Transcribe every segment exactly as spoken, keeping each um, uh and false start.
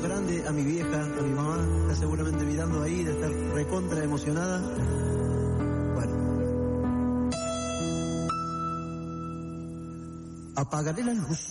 grande a mi vieja, a mi mamá, está seguramente mirando ahí, de estar recontra emocionada. Bueno. Apagaré la luz.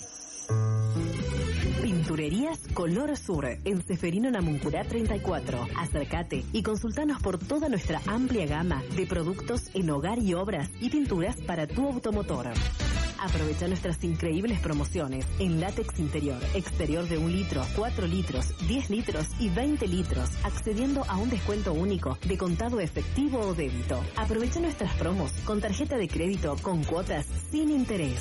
Pinturerías Color Sur, en Ceferino Namuncurá treinta y cuatro. Acércate y consultanos por toda nuestra amplia gama de productos en hogar y obras y pinturas para tu automotor. Aprovecha nuestras increíbles promociones en látex interior, exterior de un litro, cuatro litros, diez litros y veinte litros, accediendo a un descuento único de contado efectivo o débito. Aprovecha nuestras promos con tarjeta de crédito con cuotas sin interés.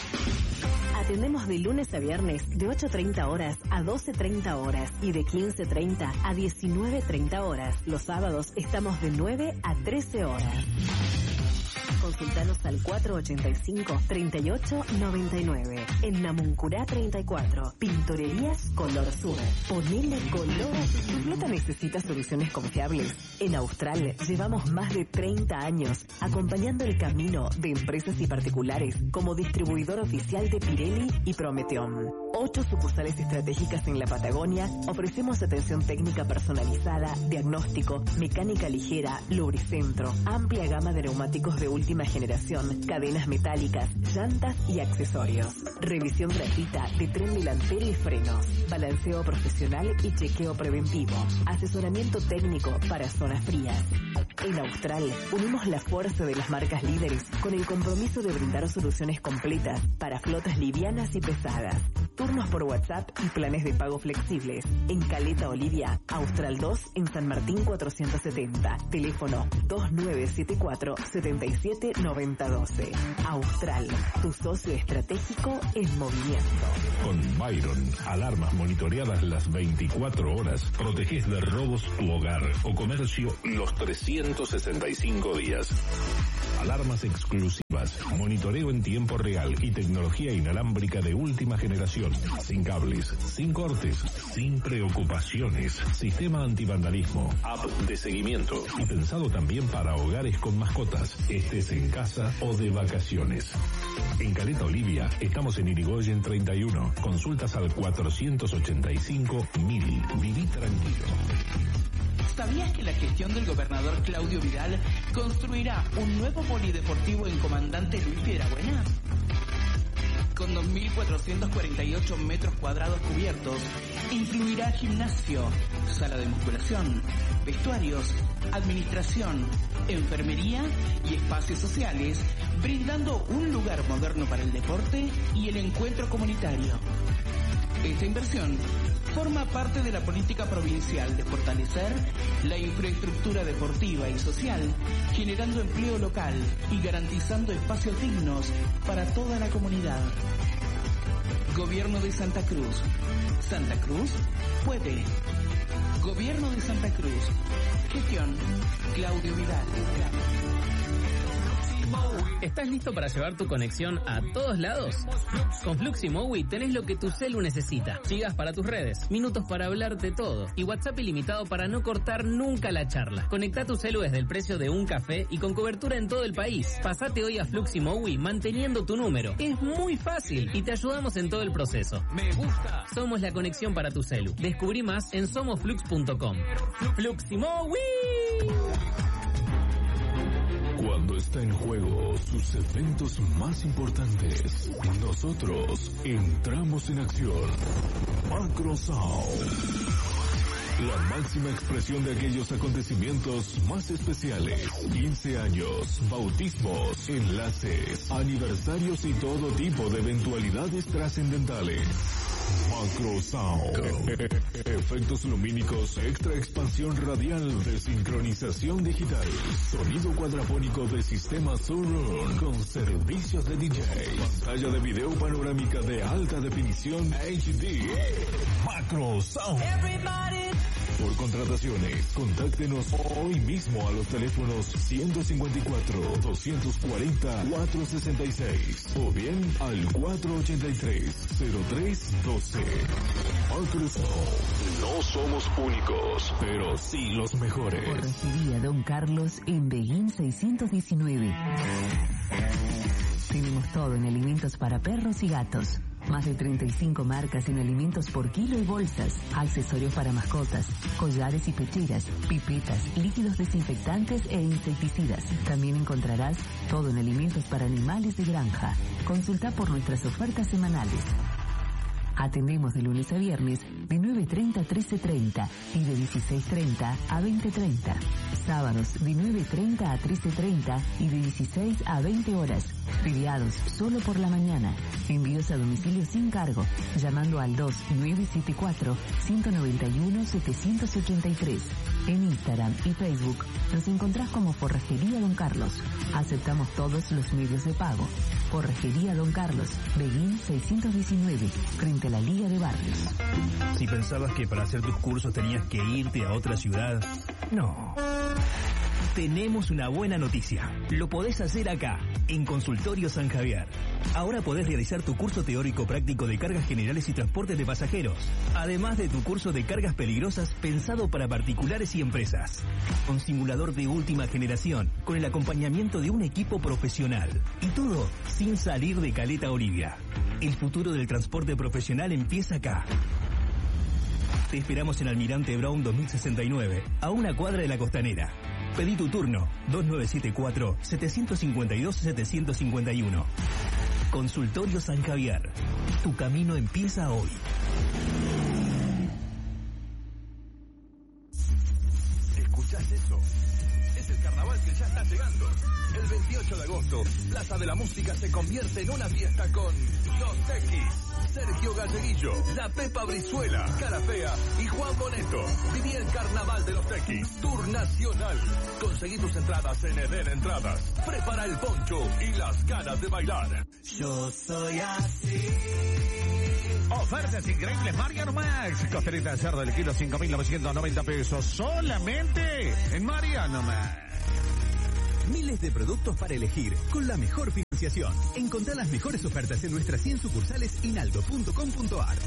Atendemos de lunes a viernes de ocho treinta horas a doce treinta horas y de quince treinta a diecinueve treinta horas. Los sábados estamos de nueve a trece horas. Consultanos al cuatro ochenta y cinco, treinta y ocho noventa y nueve. En Namuncurá treinta y cuatro. Pinturerías Color Sur. Ponele color a tu... ¿Tu flota necesita soluciones confiables? En Austral llevamos más de treinta años acompañando el camino de empresas y particulares como distribuidor oficial de Pirelli y Prometeon. Ocho sucursales estratégicas en la Patagonia. Ofrecemos atención técnica personalizada, diagnóstico, mecánica ligera, lubricentro, amplia gama de neumáticos de última generación, cadenas metálicas, llantas y accesorios. Revisión gratuita de tren delantero y frenos, balanceo profesional y chequeo preventivo, asesoramiento técnico para zonas frías. En Austral unimos la fuerza de las marcas líderes con el compromiso de brindar soluciones completas para flotas livianas y pesadas. Turnos por WhatsApp y planes de pago flexibles. En Caleta Olivia, Austral dos en San Martín cuatrocientos setenta. Teléfono dos nueve siete cuatro, siete siete nueve cero uno dos. Austral, tu socio estratégico en movimiento. Con Byron, alarmas monitoreadas las veinticuatro horas, proteges de robos tu hogar o comercio los trescientos sesenta y cinco días. Alarmas exclusivas, monitoreo en tiempo real y tecnología inalámbrica de última generación. Sin cables, sin cortes, sin preocupaciones. Sistema antivandalismo, app de seguimiento y pensado también para hogares con mascotas, estés en casa o de vacaciones. En Caleta Olivia estamos en Irigoyen treinta y uno. Consultas al cuatrocientos ochenta y cinco mil. Viví tranquilo. ¿Sabías que la gestión del gobernador Claudio Vidal construirá un nuevo polideportivo en Comandante Luis Piedrabuena? Con dos mil cuatrocientos cuarenta y ocho metros cuadrados cubiertos, incluirá gimnasio, sala de musculación, vestuarios, administración, enfermería y espacios sociales, brindando un lugar moderno para el deporte y el encuentro comunitario. Esta inversión forma parte de la política provincial de fortalecer la infraestructura deportiva y social, generando empleo local y garantizando espacios dignos para toda la comunidad. Gobierno de Santa Cruz. Santa Cruz puede. Gobierno de Santa Cruz. Gestión Claudio Vidal. ¿Estás listo para llevar tu conexión a todos lados? Con Fluximowi tenés lo que tu celu necesita. Gigas para tus redes, minutos para hablar de todo y WhatsApp ilimitado para no cortar nunca la charla. Conectá tu celu desde el precio de un café y con cobertura en todo el país. Pasate hoy a Fluximowi manteniendo tu número. Es muy fácil y te ayudamos en todo el proceso. Me gusta. Somos la conexión para tu celu. Descubrí más en somos flux punto com. Fluximowi. Cuando está en juego sus eventos más importantes, nosotros entramos en acción. Macro Sound. La máxima expresión de aquellos acontecimientos más especiales. quince años, bautismos, enlaces, aniversarios y todo tipo de eventualidades trascendentales. Macro Sound. Efectos lumínicos, extra expansión radial de sincronización digital. Sonido cuadrafónico de sistema Surround con servicios de D J. Pantalla de video panorámica de alta definición H D. Macro Sound. Por contrataciones, contáctenos hoy mismo a los teléfonos ciento cincuenta y cuatro, doscientos cuarenta, cuatrocientos sesenta y seis o bien al cuatrocientos ochenta y tres, cero tres doce. Macrosoft. No somos únicos, pero sí los mejores. Corregiría Don Carlos en Beguín seiscientos diecinueve. Tenemos todo en alimentos para perros y gatos. Más de treinta y cinco marcas en alimentos por kilo y bolsas, accesorios para mascotas, collares y pecheras, pipetas, líquidos desinfectantes e insecticidas. También encontrarás todo en alimentos para animales de granja. Consulta por nuestras ofertas semanales. Atendemos de lunes a viernes de nueve treinta a trece treinta y de dieciséis treinta a veinte treinta. Sábados de nueve treinta a trece treinta y de dieciséis a veinte horas. Feriados solo por la mañana. Envíos a domicilio sin cargo, llamando al dos nueve siete cuatro, uno nueve uno, siete ocho tres. En Instagram y Facebook nos encontrás como Forrajería Don Carlos. Aceptamos todos los medios de pago. Forrajería Don Carlos, Beguín seiscientos diecinueve, frente a la Liga de Barrios. Si pensabas que para hacer tus cursos tenías que irte a otra ciudad, no. Tenemos una buena noticia. Lo podés hacer acá, en Consultorio San Javier. Ahora podés realizar tu curso teórico práctico de cargas generales y transportes de pasajeros, además de tu curso de cargas peligrosas pensado para particulares y empresas. Con simulador de última generación, con el acompañamiento de un equipo profesional. Y todo sin salir de Caleta Olivia. El futuro del transporte profesional empieza acá. Te esperamos en Almirante Brown dos mil sesenta y nueve, a una cuadra de la Costanera. Pedí tu turno, dos nueve siete cuatro, siete cinco dos, siete cinco uno. Consultorio San Javier. Tu camino empieza hoy. ¿Escuchás eso? Es el carnaval que ya está llegando. El veintiocho de agosto, Plaza de la Música se convierte en una fiesta con Los Tequis, Sergio Galleguillo, La Pepa Brizuela, Cara Fea y Juan Boneto. Viví el carnaval de Los Tequis, Tour Nacional. Conseguí tus entradas en Eden Entradas. Prepara el poncho y las ganas de bailar. Yo soy así. Ofertas increíbles, Mariano Max. Costelita de cerdo del kilo, cinco mil novecientos noventa pesos. Solamente en Mariano Max. Miles de productos para elegir, con la mejor financiación. Encontrá las mejores ofertas en nuestras cien sucursales y naldo punto com punto ar.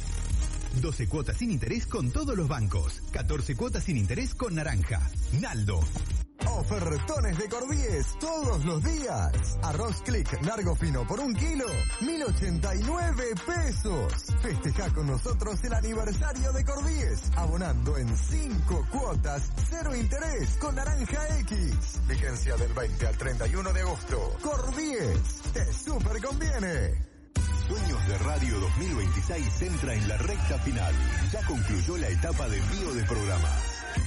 doce cuotas sin interés con todos los bancos. catorce cuotas sin interés con Naranja. Naldo. Ofertones de Cordies todos los días. Arroz Click largo fino por un kilo, mil ochenta y nueve pesos. Festeja con nosotros el aniversario de Cordies, abonando en cinco cuotas, cero interés con Naranja X. Vigencia del veinte al treinta y uno de agosto. Cordies, te super conviene. Sueños de Radio dos mil veintiséis entra en la recta final. Ya concluyó la etapa de envío de programas.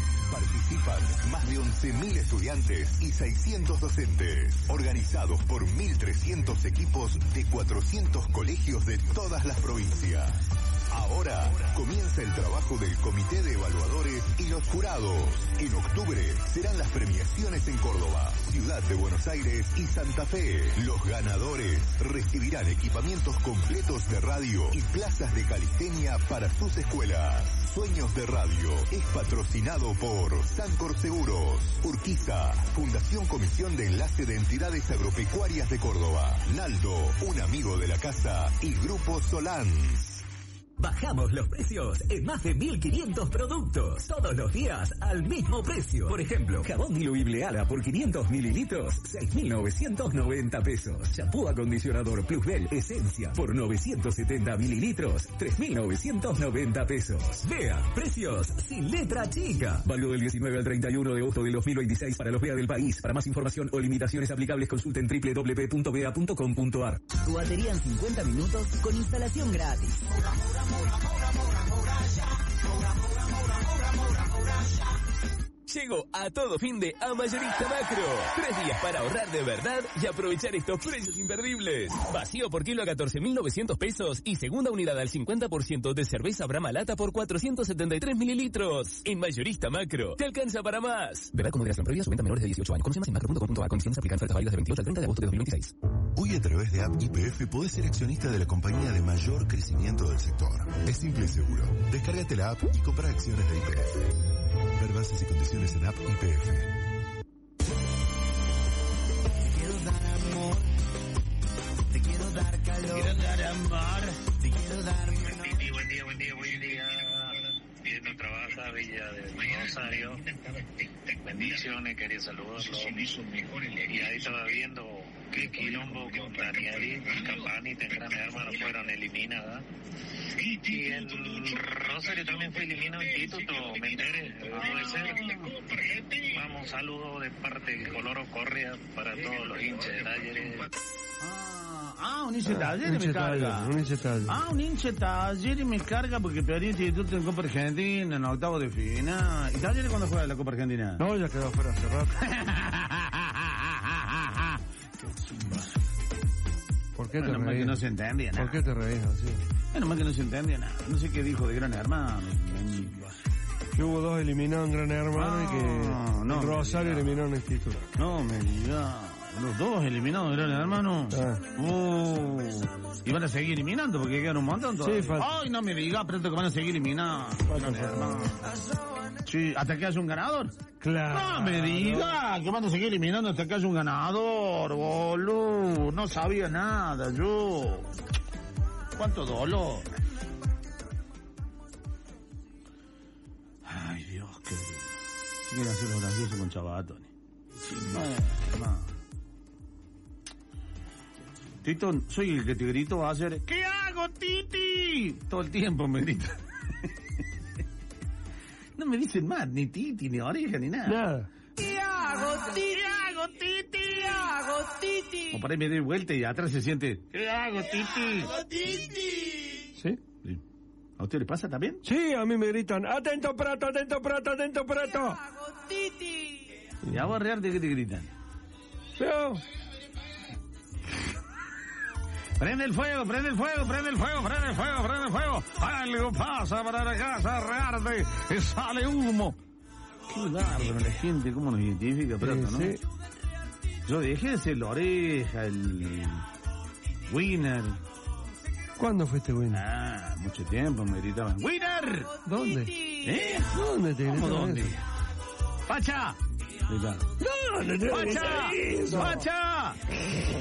Participan más de once mil estudiantes y seiscientos docentes, organizados por mil trescientos equipos de cuatrocientos colegios de todas las provincias. Ahora comienza el trabajo del Comité de Evaluadores y los jurados. En octubre serán las premiaciones en Córdoba, Ciudad de Buenos Aires y Santa Fe. Los ganadores recibirán equipamientos completos de radio y plazas de calistenia para sus escuelas. Sueños de Radio es patrocinado por Sancor Seguros, Urquiza, Fundación Comisión de Enlace de Entidades Agropecuarias de Córdoba, Naldo, un amigo de la casa y Grupo Solans. Bajamos los precios en más de mil quinientos productos, todos los días al mismo precio. Por ejemplo, jabón diluible Ala por quinientos mililitros, seis mil novecientos noventa pesos. Shampoo acondicionador Plusbel Esencia por novecientos setenta mililitros, tres mil novecientos noventa pesos. Vea, precios sin letra chica. Válido del diecinueve al treinta y uno de agosto del dos mil veintiséis para los B E A del país. Para más información o limitaciones aplicables consulten doble u doble u doble u punto b e a punto com punto ar. Tu batería en cincuenta minutos con instalación gratis. Llego a todo fin de a Mayorista Macro. Tres días para ahorrar de verdad y aprovechar estos precios imperdibles. Vacío por kilo a catorce mil novecientos pesos y segunda unidad al cincuenta por ciento de cerveza Brahma Lata por cuatrocientos setenta y tres mililitros. En Mayorista Macro, te alcanza para más. Beber con moderación previa, su venta a menores de dieciocho años. Conoce más en macro punto com punto ar. Condiciones aplican. Ofertas válidas de veintiocho al treinta de agosto de dos mil veintiséis. Hoy a través de App Y P F podés ser accionista de la compañía de mayor crecimiento del sector. Es simple y seguro. Descárgate la app y compra acciones de Y P F. Ver bases y condiciones en App Y P F. Te quiero dar amor, te quiero dar calor, te quiero dar amor, te quiero dar buen día, buen día, buen día, buen día. Viendo trabaja Villa de Rosario. Bendiciones, quería saludarlo. Y ahí estaba viendo qué quilombo con Danieli, Capani, Gran Hermano fueron eliminadas. Y en Rosario también fue eliminado Instituto Menderes, puede ser. Vamos, un saludo de parte del Coloro Correa para todos los hinchas de Talleres. Ah, un hincha de Talleres me carga. Un hincha de Talleres. Ah, un hincha de Talleres me carga porque perdió Instituto en Copa Argentina, en octavo de final. ¿Y Talleres cuándo juega la Copa Argentina? No, ya quedó fuera hace rato. ¿Por qué te bueno, reís? Que no se entendía nada. ¿Por qué te reís así? Bueno, más que no se entendía nada. No sé qué dijo de Gran Hermano. Que hubo dos eliminados en Gran Hermano ah, y que no, Rosario eliminó en Instituto. No me digas. Los dos eliminados de Gran Hermano. Ah. Uh, y van a seguir eliminando porque quedan un montón todavía. Sí, falta. Ay, no me digas, pronto que van a seguir eliminando. Falta, falta. Sí, hasta que haya un ganador. Claro. No me digas que van a seguir eliminando hasta que haya un ganador, boludo. No sabía nada yo. Cuánto dolor. Ay, Dios, qué lindo. Si quieren hacer los graciosos con Chabatoni. Sí, no, no. Tito, soy el que te grito a hacer ¿qué hago, Titi? Todo el tiempo me grita. No me dicen más, ni Titi, ni oreja, ni nada. Nada. ¿Qué hago, Titi? ¿Qué hago, Titi? ¿Qué hago, Titi? O por ahí me doy vuelta y atrás se siente ¿qué hago, Titi? ¿Qué hago, Titi? ¿Sí? Sí. ¿A usted le pasa también? Sí, a mí me gritan atento, prato, atento, prato, atento, prato. ¿Qué hago, Titi? ¿Y a vos real de qué te gritan? Yo... Prende el fuego, prende el fuego, prende el fuego, prende el fuego, prende el fuego. Algo pasa para la casa, rearde y sale humo. Qué bárbaro la gente, cómo nos identifica pronto, ¿no? Sí. Yo dejé de ser la oreja, el winner. ¿Cuándo fuiste winner? Ah, mucho tiempo me gritaban. ¡Winner! ¿Dónde? ¿Eh? ¿Dónde te gritaban? ¿Dónde? ¡Facha! No, no te ¡Facha! ¡Facha!